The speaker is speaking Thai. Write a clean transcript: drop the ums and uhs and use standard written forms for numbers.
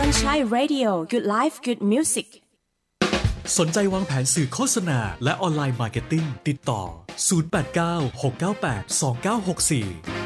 Sunshine Radio Good Life Good Music สนใจวางแผนสื่อโฆษณาและออนไลน์มาร์เก็ตติ้งติดต่อ 089 698 2964